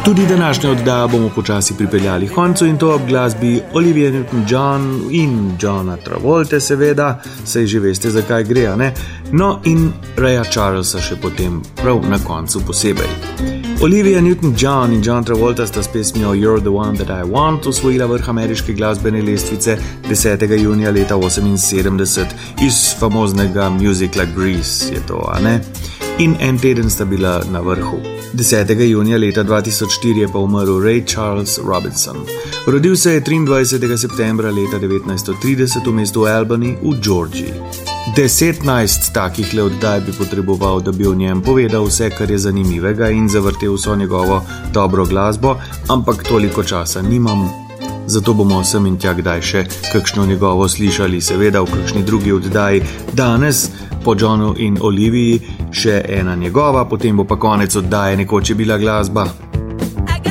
Tudi današnjo oddajo bomo počasi pripeljali koncu in to ob glasbi Olivia Newton-John in Johna Travolta, seveda, saj že veste, zakaj gre, ne? No in Raya Charlesa še potem prav na koncu posebej. Olivia Newton-John in John Travolta sta s pesmijo You're the One That I Want osvojila vrh ameriške glasbene lestvice 10. junija leta 1978 iz famoznega musicala Grease je to, a ne? In en teden sta bila na vrhu. 10. junija leta 2004 je pa umrl Ray Charles Robinson. Rodil se je 23. septembra leta 1930 v mestu Albany v Georgiji. 10 takih le oddaj bi potreboval, da bi o njem povedal vse, kar je zanimivega in zavrtel vso njegovo dobro glasbo, ampak toliko časa nimam, zato bomo sem in tja kdaj še kakšno njegovo slišali, seveda v kakšni drugi oddaji. Danes po Johnu in Oliviji še ena njegova, potem bo pa konec oddaje, nekoč je bila glasba.